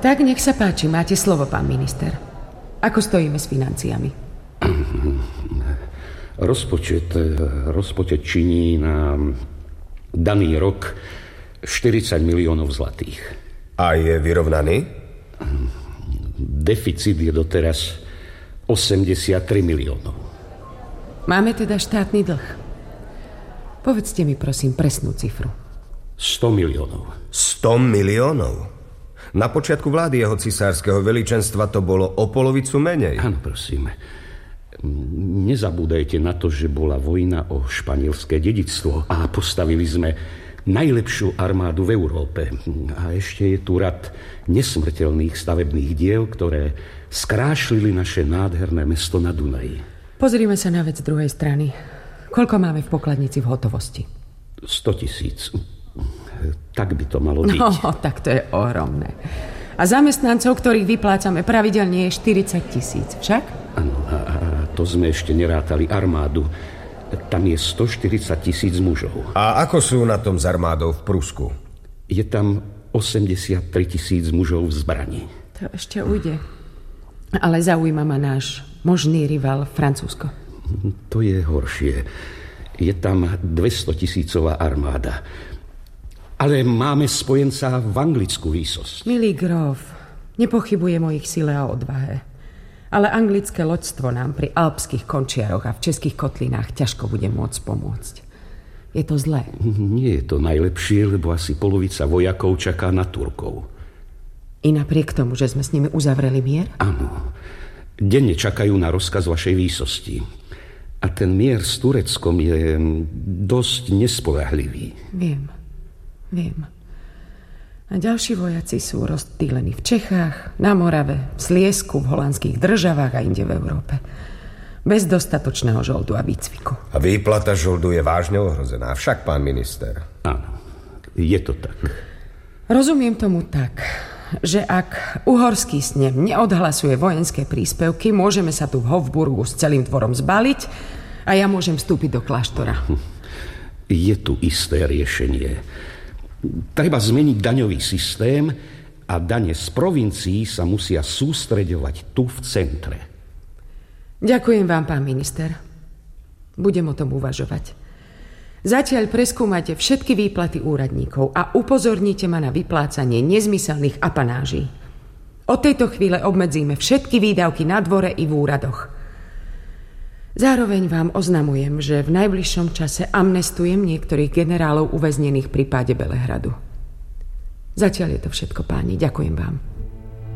Tak nech sa páči, máte slovo, pán minister. Ako stojíme s financiami? Rozpočet činí na daný rok 40 miliónov zlatých. A je vyrovnaný? Deficit je doteraz 83 miliónov. Máme teda štátny dlh. Povedzte mi prosím presnú cifru. 100 miliónov. 100 miliónov? Na počiatku vlády jeho cisárskeho veličenstva to bolo o polovicu menej. Áno, prosím. Nezabúdajte na to, že bola vojna o španielské dedičstvo a postavili sme najlepšiu armádu v Európe. A ešte je tu rad nesmrteľných stavebných diel, ktoré skrášlili naše nádherné mesto na Dunaji. Pozrime sa na vec z druhej strany. Koľko máme v pokladnici v hotovosti? 100 000. Tak by to malo byť. No, tak to je ohromné. A zamestnancov, ktorých vyplácame pravidelne, je 40 000, však? Áno, a to sme ešte nerátali armádu. Tam je 140 000 mužov. A ako sú na tom s armádou v Prusku? Je tam 83 000 mužov v zbrani. To ešte ujde. Ale zaujíma ma náš možný rival Francúzsko. To je horšie. Je tam 200 000 armáda. Ale máme spojenca v anglickú výsosť. Milý gróf, nepochybujem o ich sile a odvahe. Ale anglické loďstvo nám pri alpských končiaroch a v českých kotlinách ťažko bude môcť pomôcť. Je to zlé? Nie je to najlepšie, lebo asi polovica vojakov čaká na Turkov. I napriek tomu, že sme s nimi uzavreli mier? Áno. Denne čakajú na rozkaz vašej výsosti. A ten mier s Tureckom je dosť nespoľahlivý. Viem. A ďalší vojaci sú rozptýlení v Čechách, na Morave, v Sliesku, v holandských državách a inde v Európe. Bez dostatočného žoldu a výcviku. A výplata žoldu je vážne ohrozená, však, pán minister. Áno, je to tak. Rozumiem tomu tak, že ak uhorský snem neodhlasuje vojenské príspevky, môžeme sa tu v Hofburgu s celým dvorom zbaliť a ja môžem vstúpiť do kláštora. Je tu isté riešenie. Treba zmeniť daňový systém a dane z provincií sa musia sústreďovať tu v centre. Ďakujem vám, pán minister. Budem o tom uvažovať. Zatiaľ preskúmajte všetky výplaty úradníkov a upozornite ma na vyplácanie nezmyselných apanáží. Od tejto chvíle obmedzíme všetky výdavky na dvore i v úradoch. Zároveň vám oznamujem, že v najbližšom čase amnestujem niektorých generálov uväznených pri páde Belehradu. Zatiaľ je to všetko, páni. Ďakujem vám.